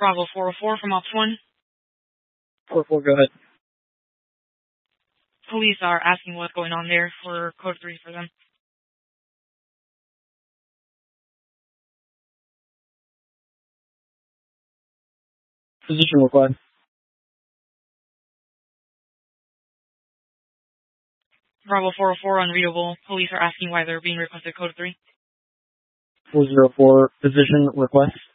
Bravo 404 from Ops 1. 404, go ahead. Police are asking what's going on there for code 3 for them. Position required. Bravo 404 unreadable. Police are asking why they're being requested code 3. 404, position request.